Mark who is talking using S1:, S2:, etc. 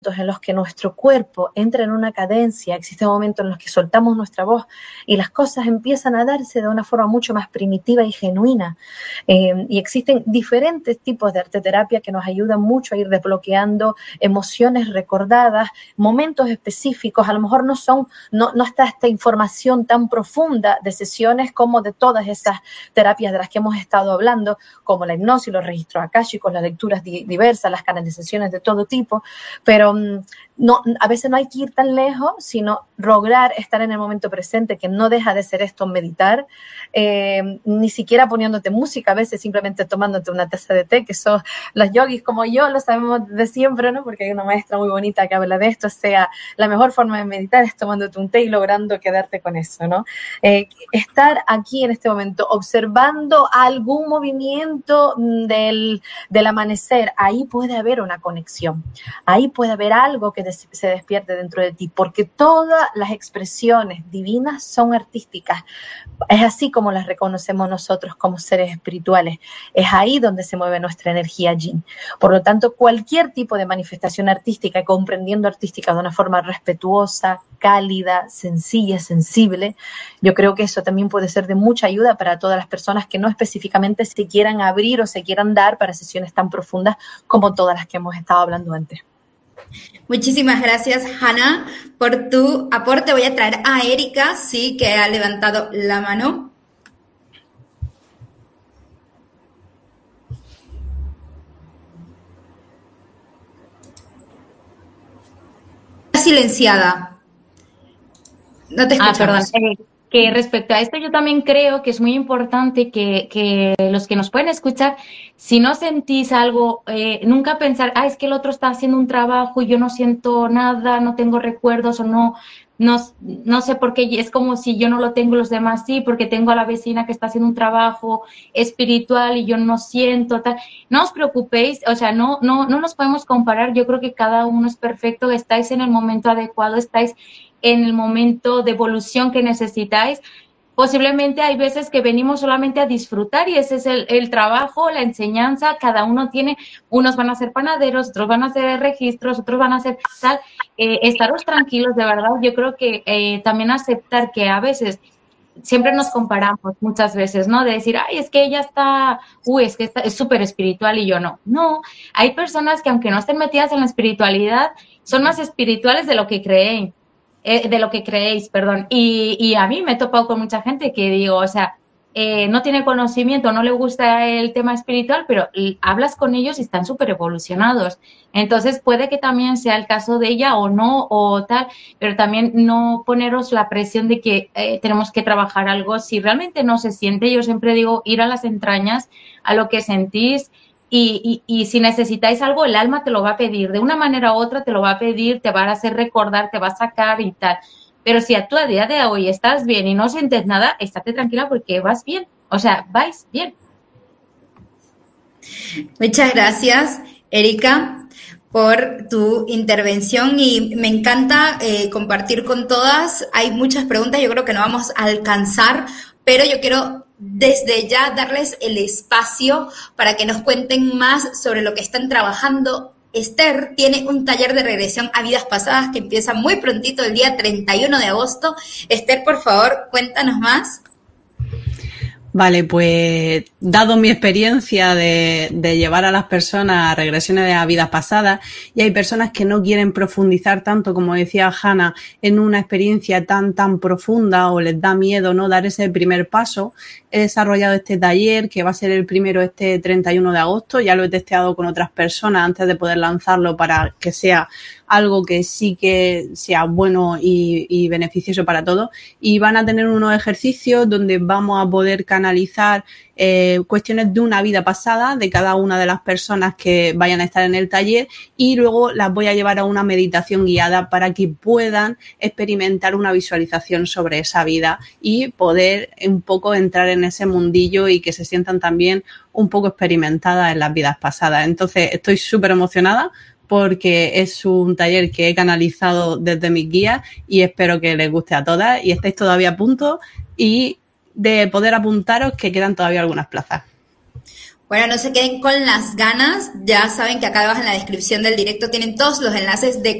S1: en los que nuestro cuerpo entra en una cadencia, existen momentos en los que soltamos nuestra voz y las cosas empiezan a darse de una forma mucho más primitiva y genuina. Y existen diferentes tipos de arteterapia que nos ayudan mucho a ir desbloqueando emociones recordadas, momentos específicos. A lo mejor no está esta información tan profunda de sesiones como de todas esas terapias de las que hemos estado hablando, como la hipnosis, los registros akáshicos, las lecturas diversas, las canalizaciones de todo tipo, pero no, a veces no hay que ir tan lejos, sino lograr estar en el momento presente, que no deja de ser esto meditar, ni siquiera poniéndote música, a veces simplemente tomándote una taza de té, que son los yogis como yo, lo sabemos de siempre, ¿no? Porque hay una maestra muy bonita que habla de esto, sea la mejor forma de meditar es tomándote un té y logrando quedarte con eso, ¿no? Estar aquí en este momento, observando algún movimiento del amanecer, ahí puede haber una conexión, ahí puede haber algo que se despierte dentro de ti, porque todas las expresiones divinas son artísticas. Es así como las reconocemos nosotros como seres espirituales. Es ahí donde se mueve nuestra energía yin. Por lo tanto, cualquier tipo de manifestación artística, comprendiendo artística de una forma respetuosa, cálida, sencilla, sensible, yo creo que eso también puede ser de mucha ayuda para todas las personas que no específicamente se quieran abrir o se quieran dar para sesiones tan profundas como todas las que hemos estado hablando antes.
S2: Muchísimas gracias, Hanna, por tu aporte. Voy a traer a Erika, sí, que ha levantado la mano. Silenciada. No te escuchamos.
S3: Perdón. Que respecto a esto yo también creo que es muy importante que los que nos pueden escuchar, si no sentís algo, nunca pensar, es que el otro está haciendo un trabajo y yo no siento nada, no tengo recuerdos o no sé por qué, es como si yo no lo tengo, los demás sí, porque tengo a la vecina que está haciendo un trabajo espiritual y yo no siento tal. No os preocupéis, o sea, no nos podemos comparar, yo creo que cada uno es perfecto, estáis en el momento adecuado, estáis en el momento de evolución que necesitáis. Posiblemente hay veces que venimos solamente a disfrutar y ese es el trabajo, la enseñanza. Cada uno tiene, unos van a ser panaderos, otros van a hacer registros, otros van a hacer tal. Estaros tranquilos, de verdad. Yo creo que también aceptar que a veces siempre nos comparamos muchas veces, ¿no? De decir, es que ella es que es súper espiritual y yo no. No, hay personas que aunque no estén metidas en la espiritualidad, son más espirituales de lo que creen. De lo que creéis, perdón. Y a mí me he topado con mucha gente que digo, o sea, no tiene conocimiento, no le gusta el tema espiritual, pero hablas con ellos y están súper evolucionados. Entonces puede que también sea el caso de ella o no, o tal, pero también no poneros la presión de que tenemos que trabajar algo. Si realmente no se siente, yo siempre digo, ir a las entrañas, a lo que sentís. Y si necesitáis algo, el alma te lo va a pedir. De una manera u otra te lo va a pedir, te va a hacer recordar, te va a sacar y tal. Pero si tú a día de hoy estás bien y no sientes nada, estate tranquila porque vas bien. O sea, vais bien.
S2: Muchas gracias, Erika, por tu intervención y me encanta compartir con todas. Hay muchas preguntas, yo creo que no vamos a alcanzar, pero yo quiero desde ya darles el espacio para que nos cuenten más sobre lo que están trabajando. Esther tiene un taller de regresión a vidas pasadas que empieza muy prontito, el día 31 de agosto. Esther, por favor, cuéntanos más.
S4: Vale, pues dado mi experiencia de llevar a las personas a regresiones a vidas pasadas, y hay personas que no quieren profundizar tanto, como decía Hanna, en una experiencia tan profunda o les da miedo no dar ese primer paso, he desarrollado este taller que va a ser el primero este 31 de agosto. Ya lo he testeado con otras personas antes de poder lanzarlo para que sea algo que sí que sea bueno y beneficioso para todos. Y van a tener unos ejercicios donde vamos a poder canalizar cuestiones de una vida pasada de cada una de las personas que vayan a estar en el taller, y luego las voy a llevar a una meditación guiada para que puedan experimentar una visualización sobre esa vida y poder un poco entrar en ese mundillo y que se sientan también un poco experimentadas en las vidas pasadas. Entonces estoy súper emocionada porque es un taller que he canalizado desde mis guías y espero que les guste a todas y estáis todavía a punto y de poder apuntaros, que quedan todavía algunas plazas.
S2: Bueno, no se queden con las ganas, ya saben que acá abajo en la descripción del directo tienen todos los enlaces de